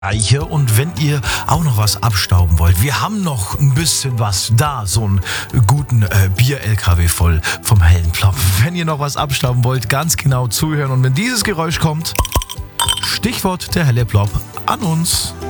Eiche. Und wenn ihr auch noch was abstauben wollt, wir haben noch ein bisschen was da, so einen guten Bier-LKW voll vom hellen Plop. Wenn ihr noch was abstauben wollt, ganz genau zuhören. Und wenn dieses Geräusch kommt, Stichwort der helle Plop an uns.